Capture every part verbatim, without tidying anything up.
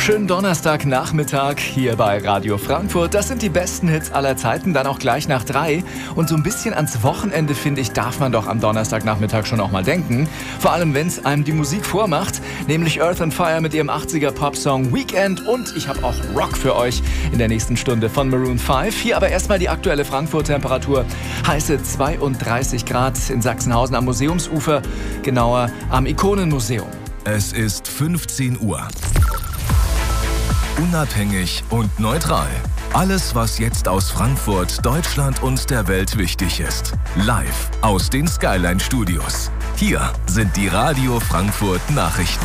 Schönen Donnerstagnachmittag hier bei Radio Frankfurt. Das sind die besten Hits aller Zeiten, dann auch gleich nach drei. Und so ein bisschen ans Wochenende, finde ich, darf man doch am Donnerstagnachmittag schon auch mal denken. Vor allem, wenn es einem die Musik vormacht, nämlich Earth and Fire mit ihrem achtziger Popsong Weekend. Und ich habe auch Rock für euch in der nächsten Stunde von Maroon fünf. Hier aber erstmal die aktuelle Frankfurt-Temperatur. Heiße zweiunddreißig Grad in Sachsenhausen am Museumsufer, genauer am Ikonenmuseum. Es ist fünfzehn Uhr. Unabhängig und neutral. Alles, was jetzt aus Frankfurt, Deutschland und der Welt wichtig ist. Live aus den Skyline Studios. Hier sind die Radio Frankfurt Nachrichten.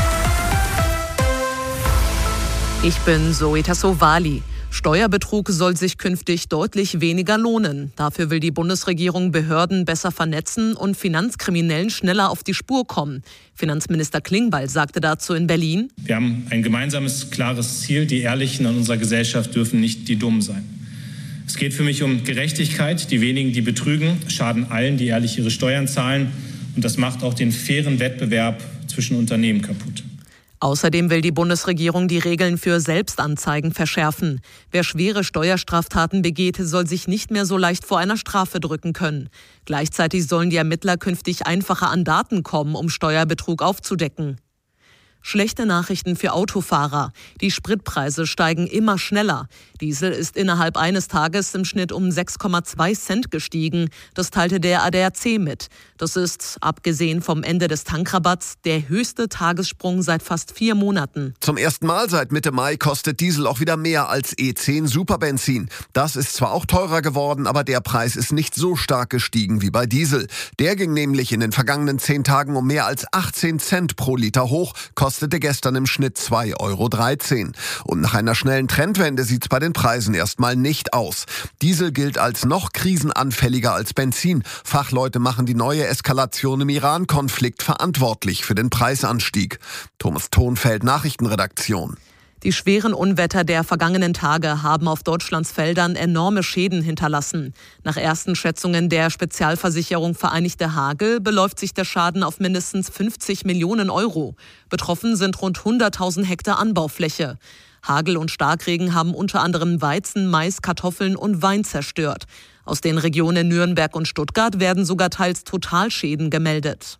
Ich bin Zoe Tassovali. Steuerbetrug soll sich künftig deutlich weniger lohnen. Dafür will die Bundesregierung Behörden besser vernetzen und Finanzkriminellen schneller auf die Spur kommen. Finanzminister Klingbeil sagte dazu in Berlin: Wir haben ein gemeinsames, klares Ziel. Die Ehrlichen in unserer Gesellschaft dürfen nicht die Dummen sein. Es geht für mich um Gerechtigkeit. Die wenigen, die betrügen, schaden allen, die ehrlich ihre Steuern zahlen. Und das macht auch den fairen Wettbewerb zwischen Unternehmen kaputt. Außerdem will die Bundesregierung die Regeln für Selbstanzeigen verschärfen. Wer schwere Steuerstraftaten begeht, soll sich nicht mehr so leicht vor einer Strafe drücken können. Gleichzeitig sollen die Ermittler künftig einfacher an Daten kommen, um Steuerbetrug aufzudecken. Schlechte Nachrichten für Autofahrer. Die Spritpreise steigen immer schneller. Diesel ist innerhalb eines Tages im Schnitt um sechs Komma zwei Cent gestiegen. Das teilte der A D A C mit. Das ist, abgesehen vom Ende des Tankrabatts, der höchste Tagessprung seit fast vier Monaten. Zum ersten Mal seit Mitte Mai kostet Diesel auch wieder mehr als E zehn Superbenzin. Das ist zwar auch teurer geworden, aber der Preis ist nicht so stark gestiegen wie bei Diesel. Der ging nämlich in den vergangenen zehn Tagen um mehr als achtzehn Cent pro Liter hoch, kostete gestern im Schnitt zwei Euro dreizehn. Und nach einer schnellen Trendwende sieht's bei den Preisen erstmal nicht aus. Diesel gilt als noch krisenanfälliger als Benzin. Fachleute machen die neue Eskalation im Iran-Konflikt verantwortlich für den Preisanstieg. Thomas Thonfeld, Nachrichtenredaktion. Die schweren Unwetter der vergangenen Tage haben auf Deutschlands Feldern enorme Schäden hinterlassen. Nach ersten Schätzungen der Spezialversicherung Vereinigte Hagel beläuft sich der Schaden auf mindestens fünfzig Millionen Euro. Betroffen sind rund hunderttausend Hektar Anbaufläche. Hagel und Starkregen haben unter anderem Weizen, Mais, Kartoffeln und Wein zerstört. Aus den Regionen Nürnberg und Stuttgart werden sogar teils Totalschäden gemeldet.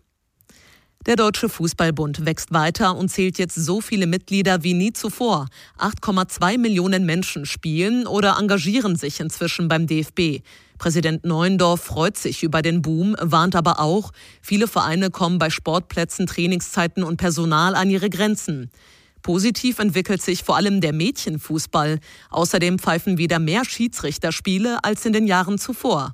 Der Deutsche Fußballbund wächst weiter und zählt jetzt so viele Mitglieder wie nie zuvor. acht Komma zwei Millionen Menschen spielen oder engagieren sich inzwischen beim D F B. Präsident Neuendorf freut sich über den Boom, warnt aber auch, viele Vereine kommen bei Sportplätzen, Trainingszeiten und Personal an ihre Grenzen. Positiv entwickelt sich vor allem der Mädchenfußball. Außerdem pfeifen wieder mehr Schiedsrichterspiele als in den Jahren zuvor.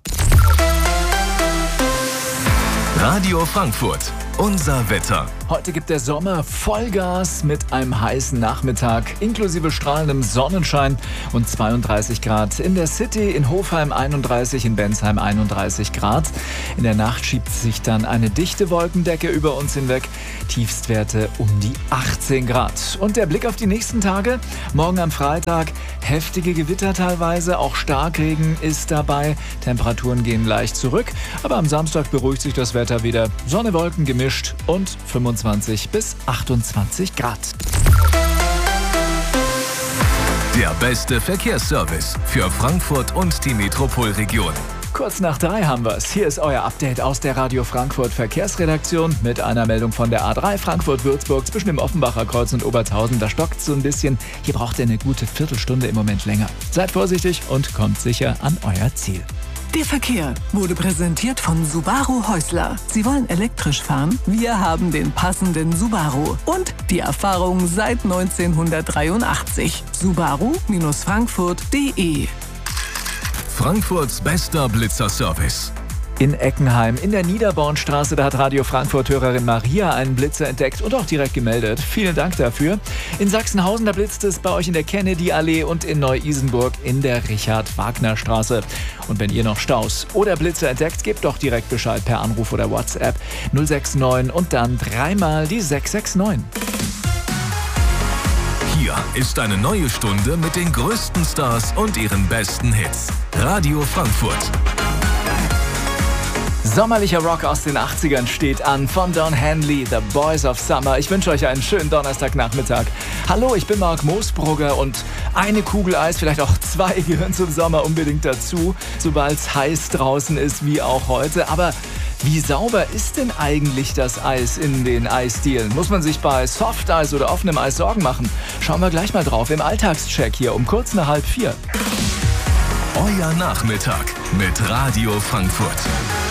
Radio Frankfurt. Unser Wetter. Heute gibt der Sommer Vollgas mit einem heißen Nachmittag, inklusive strahlendem Sonnenschein und zweiunddreißig Grad. In der City, in Hofheim einunddreißig, in Bensheim einunddreißig Grad. In der Nacht schiebt sich dann eine dichte Wolkendecke über uns hinweg. Tiefstwerte um die achtzehn Grad. Und der Blick auf die nächsten Tage. Morgen am Freitag heftige Gewitter teilweise, auch Starkregen ist dabei. Temperaturen gehen leicht zurück, aber am Samstag beruhigt sich das Wetter wieder. Sonne, Wolken gemischt und fünfundzwanzig bis achtundzwanzig Grad. Der beste Verkehrsservice für Frankfurt und die Metropolregion. Kurz nach drei haben wir's. Hier ist euer Update aus der Radio Frankfurt Verkehrsredaktion mit einer Meldung von der A drei Frankfurt-Würzburg zwischen dem Offenbacher Kreuz und Obertshausen. Da stockt's so ein bisschen. Hier braucht ihr eine gute Viertelstunde im Moment länger. Seid vorsichtig und kommt sicher an euer Ziel. Der Verkehr wurde präsentiert von Subaru Häusler. Sie wollen elektrisch fahren? Wir haben den passenden Subaru. Und die Erfahrung seit neunzehnhundertdreiundachtzig. Subaru Frankfurt punkt de. Frankfurts bester Blitzerservice. In Eckenheim, in der Niederbornstraße, da hat Radio Frankfurt-Hörerin Maria einen Blitzer entdeckt und auch direkt gemeldet. Vielen Dank dafür. In Sachsenhausen, da blitzt es bei euch in der Kennedy-Allee und in Neu-Isenburg in der Richard-Wagner-Straße. Und wenn ihr noch Staus oder Blitzer entdeckt, gebt doch direkt Bescheid per Anruf oder WhatsApp null sechs neun und dann dreimal die sechs sechs neun. Hier ist eine neue Stunde mit den größten Stars und ihren besten Hits. Radio Frankfurt. Sommerlicher Rock aus den achtzigern steht an von Don Henley, The Boys of Summer. Ich wünsche euch einen schönen Donnerstagnachmittag. Hallo, ich bin Marc Moosbrugger und eine Kugel Eis, vielleicht auch zwei, gehören zum Sommer unbedingt dazu, sobald es heiß draußen ist, wie auch heute. Aber wie sauber ist denn eigentlich das Eis in den Eisdielen? Muss man sich bei Softeis oder offenem Eis Sorgen machen? Schauen wir gleich mal drauf im Alltagscheck hier um kurz nach halb vier. Euer Nachmittag mit Radio Frankfurt.